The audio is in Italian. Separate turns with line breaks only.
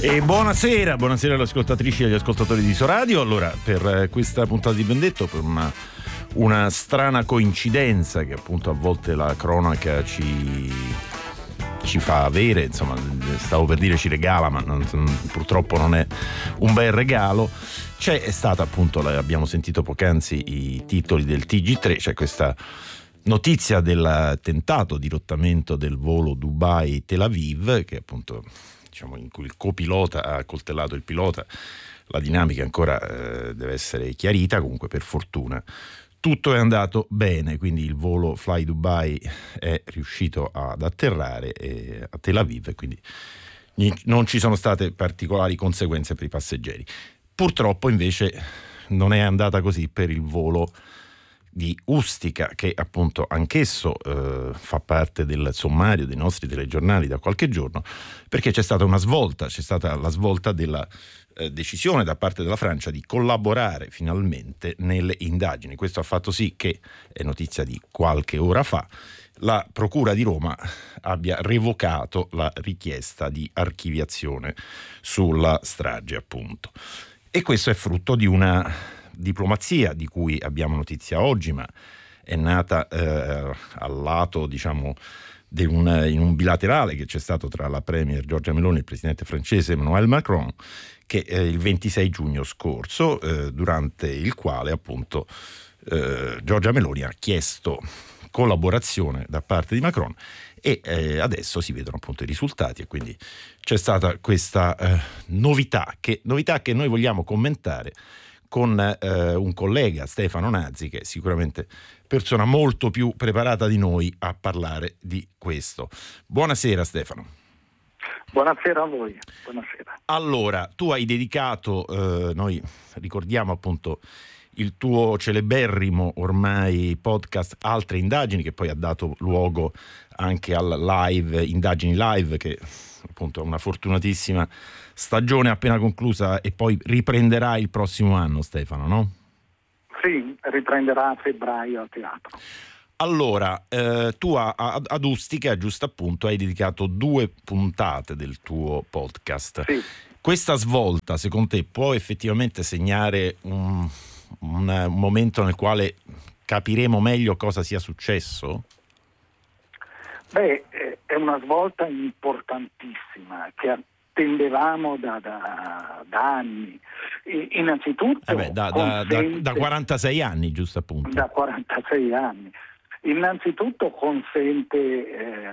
E buonasera alle ascoltatrici e agli ascoltatori di Isoradio. Allora, per questa puntata di Vendetto, per una strana coincidenza che appunto a volte la cronaca ci fa avere, insomma, stavo per dire ci regala, ma purtroppo non è un bel regalo. È stata appunto, abbiamo sentito poc'anzi i titoli del TG3, c'è questa notizia del tentato dirottamento del volo Dubai-Tel Aviv, che appunto, diciamo, in cui il copilota ha accoltellato il pilota. La dinamica ancora deve essere chiarita, comunque per fortuna tutto è andato bene, quindi il volo Fly Dubai è riuscito ad atterrare a Tel Aviv e quindi non ci sono state particolari conseguenze per i passeggeri. Purtroppo invece non è andata così per il volo di Ustica, che appunto anch'esso fa parte del sommario dei nostri telegiornali da qualche giorno, perché c'è stata la svolta della decisione da parte della Francia di collaborare finalmente nelle indagini. Questo ha fatto sì che, è notizia di qualche ora fa, la Procura di Roma abbia revocato la richiesta di archiviazione sulla strage, appunto. E questo è frutto di una diplomazia di cui abbiamo notizia oggi, ma è nata al lato, diciamo, in un bilaterale che c'è stato tra la premier Giorgia Meloni e il presidente francese Emmanuel Macron, che il 26 giugno scorso, durante il quale appunto Giorgia Meloni ha chiesto collaborazione da parte di Macron e adesso si vedono appunto i risultati, e quindi c'è stata questa novità che noi vogliamo commentare con un collega, Stefano Nazzi, che è sicuramente persona molto più preparata di noi a parlare di questo. Buonasera Stefano.
Buonasera a voi. Buonasera.
Allora, tu hai dedicato, noi ricordiamo appunto il tuo celeberrimo ormai podcast Altre Indagini, che poi ha dato luogo anche al live, Indagini Live, che appunto è una fortunatissima stagione appena conclusa e poi riprenderà il prossimo anno, Stefano, no?
Sì, riprenderà a febbraio a teatro.
Allora, tu ad Ustica, giusto appunto, hai dedicato 2 puntate del tuo podcast.
Sì.
Questa svolta, secondo te, può effettivamente segnare un momento nel quale capiremo meglio cosa sia successo?
Beh, è una svolta importantissima che attendevamo da anni. Innanzitutto
da 46 anni, giusto appunto.
Da 46 anni. Innanzitutto consente